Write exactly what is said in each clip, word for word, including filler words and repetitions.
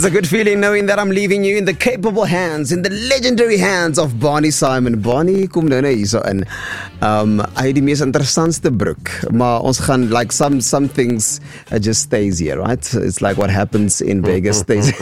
It's a good feeling knowing that I'm leaving you in the capable hands, in the legendary hands of Bonnie Simon. Bonnie, kom nou nou hierso in. Um, hy het die mees interessantste broek, maar ons gaan, like, some some things uh, just stays here, right? It's like what happens in Vegas stays.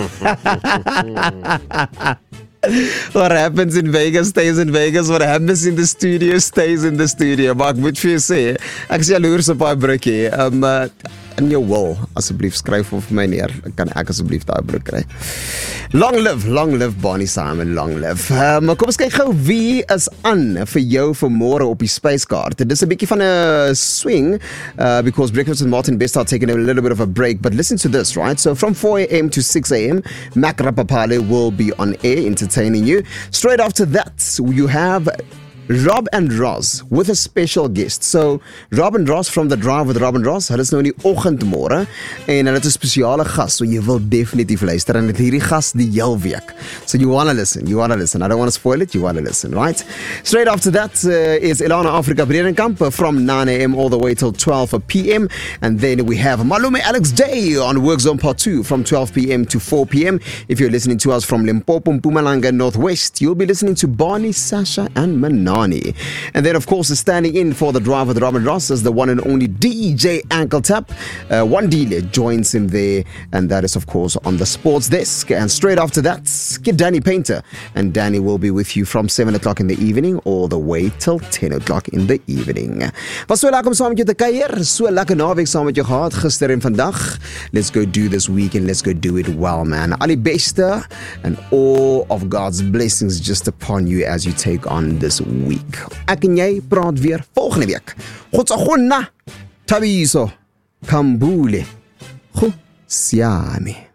What happens in Vegas stays in Vegas. What happens in the studio stays in the studio. Maar ek moet vir jou sê, ek is jaloers op haar broekie. Um, uh, in jou wil, asseblief skryf vir my neer. Kan ek asseblief daai broek kry? Long live, long live Bonnie Simon, long live. Uh, maar kom ons kyk gou wie is aan vir jou vir môre op die spyskaart. Dit is 'n bietjie van 'n swing uh, because Breakfast with Martin Best are taking a little bit of a break. But listen to this, right? So from four a.m. to six a.m, Mac Rapapale will be on air entertaining you. Straight after that, you have Rob and Ross with a special guest. So, Rob and Ross from The Drive with Rob and Ross, hulle is nou in die oggendmôre en hulle het 'n spesiale gas, so jy wil definitief luister en dit hierdie gas die heel week. So you wanna listen, you wanna listen. I don't want to spoil it, you wanna listen, right? Straight after that uh, is Ilana Africa Bredenkamp from nine a.m. all the way till twelve p.m. And then we have Malume Alex Day on Work Zone Part two from twelve p.m. to four p.m. If you're listening to us from Limpopo, Mpumalanga, Northwest, you'll be listening to Bonnie, Sasha and Manani. And then, of course, standing in for The Drive with Robin Ross is the one and only D J Ankle Tap. Uh, one dealer joins him there, and that is, of course, on the sports desk. And straight after that, get Danny Painter. And Danny will be with you from seven o'clock in the evening all the way till ten o'clock in the evening. Was so lekker om saam met jou te kuier, so lekker naweek saam met jou gehad, gister en vandag. Let's go do this weekend, let's go do it well, man. Al die beste and all of God's blessings just upon you as you take on this week. Ek en jy praat weer volgende week. Godsagonna, Tabiso, Kambule, Go Siame.